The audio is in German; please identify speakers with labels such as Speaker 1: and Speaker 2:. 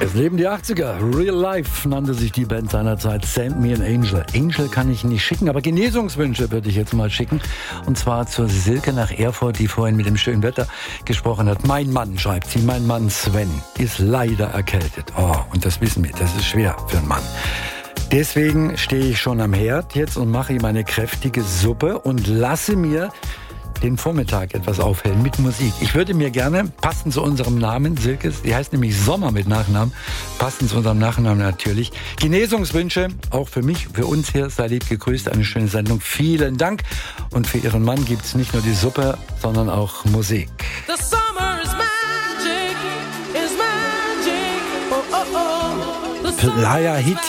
Speaker 1: Das Leben die 80er. Real Life nannte sich die Band seinerzeit. Send Me an Angel. Angel kann ich nicht schicken, aber Genesungswünsche würde ich jetzt mal schicken. Und zwar zur Silke nach Erfurt, die vorhin mit dem schönen Wetter gesprochen hat. Mein Mann, schreibt sie, mein Mann Sven ist leider erkältet. Oh, und das wissen wir, das ist schwer für einen Mann. Deswegen stehe ich schon am Herd jetzt und mache ihm eine kräftige Suppe und lasse mir den Vormittag etwas aufhellen mit Musik. Ich würde mir gerne, passend zu unserem Namen, Silke, die heißt nämlich Sommer mit Nachnamen, passend zu unserem Nachnamen natürlich, Genesungswünsche, auch für mich, für uns hier, sei lieb gegrüßt, eine schöne Sendung. Vielen Dank. Und für Ihren Mann gibt es nicht nur die Suppe, sondern auch Musik.
Speaker 2: The summer is magic, oh, oh, oh.
Speaker 1: Playa Hit